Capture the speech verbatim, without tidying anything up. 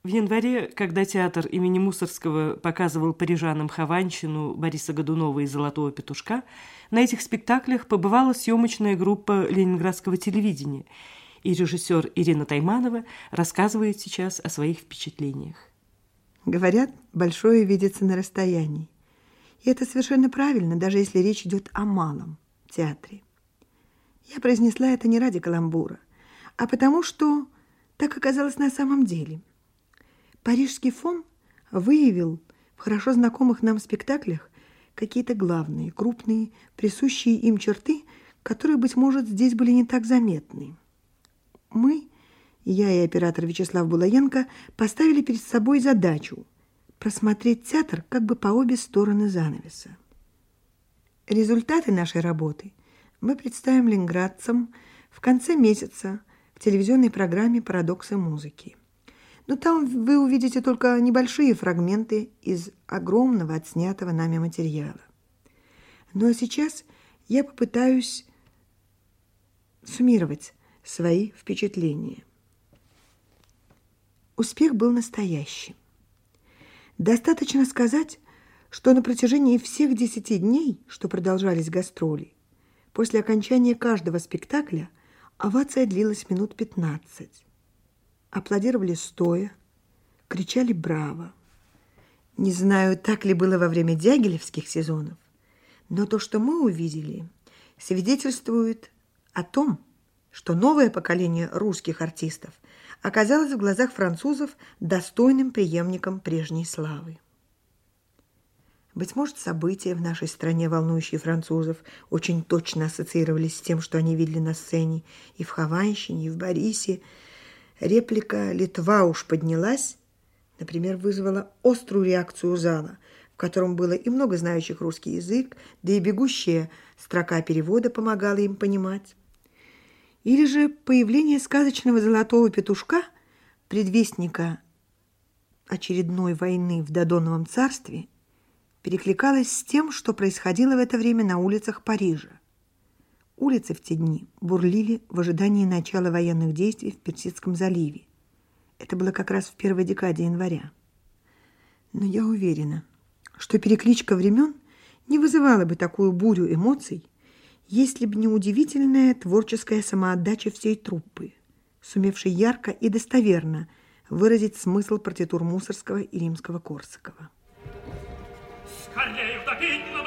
В январе, когда театр имени Мусоргского показывал парижанам «Хованщину» Бориса Годунова и «Золотого петушка», на этих спектаклях побывала съемочная группа ленинградского телевидения, и режиссер Ирина Тайманова рассказывает сейчас о своих впечатлениях. Говорят, большое видится на расстоянии. И это совершенно правильно, даже если речь идет о малом театре. Я произнесла это не ради каламбура, а потому что так оказалось на самом деле. Парижский фон выявил в хорошо знакомых нам спектаклях какие-то главные, крупные, присущие им черты, которые, быть может, здесь были не так заметны. Мы, я и оператор Вячеслав Булаенко, поставили перед собой задачу просмотреть театр как бы по обе стороны занавеса. Результаты нашей работы мы представим ленинградцам в конце месяца в телевизионной программе «Парадоксы музыки». Но там вы увидите только небольшие фрагменты из огромного отснятого нами материала. Ну а сейчас я попытаюсь суммировать свои впечатления. Успех был настоящим. Достаточно сказать, что на протяжении всех десяти дней, что продолжались гастроли, после окончания каждого спектакля овация длилась минут пятнадцать. Аплодировали стоя, кричали «Браво!». Не знаю, так ли было во время дягилевских сезонов, но то, что мы увидели, свидетельствует о том, что новое поколение русских артистов оказалось в глазах французов достойным преемником прежней славы. Быть может, события в нашей стране, волнующие французов, очень точно ассоциировались с тем, что они видели на сцене и в «Хованщине», и в «Борисе». Реплика «Литва уж поднялась», например, вызвала острую реакцию зала, в котором было и много знающих русский язык, да и бегущая строка перевода помогала им понимать. Или же появление сказочного золотого петушка, предвестника очередной войны в Додоновом царстве, перекликалось с тем, что происходило в это время на улицах Парижа. Улицы в те дни бурлили в ожидании начала военных действий в Персидском заливе. Это было как раз в первой декаде января. Но я уверена, что перекличка времен не вызывала бы такую бурю эмоций, если бы не удивительная творческая самоотдача всей труппы, сумевшей ярко и достоверно выразить смысл партитур Мусоргского и Римского-Корсакова. Скорее утопить